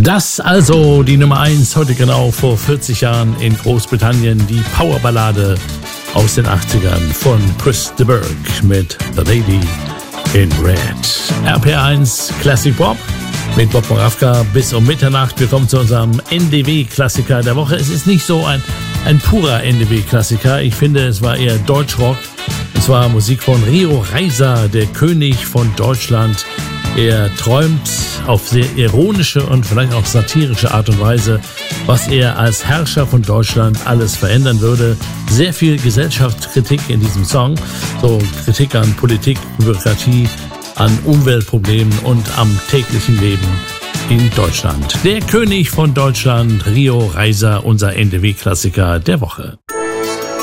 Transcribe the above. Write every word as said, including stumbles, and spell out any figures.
Das also die Nummer eins, heute genau vor vierzig Jahren in Großbritannien, die Powerballade aus den achtzigern von Chris de Burgh mit The Lady in Red. R P eins Classic Pop mit Bob Moravka bis um Mitternacht. Wir kommen zu unserem N D W-Klassiker der Woche. Es ist nicht so ein, ein purer N D W-Klassiker. Ich finde, es war eher Deutschrock. Es war Musik von Rio Reiser, der König von Deutschland. Er träumt auf sehr ironische und vielleicht auch satirische Art und Weise, was er als Herrscher von Deutschland alles verändern würde. Sehr viel Gesellschaftskritik in diesem Song, so Kritik an Politik, Bürokratie, an Umweltproblemen und am täglichen Leben in Deutschland. Der König von Deutschland, Rio Reiser, unser N D W-Klassiker der Woche.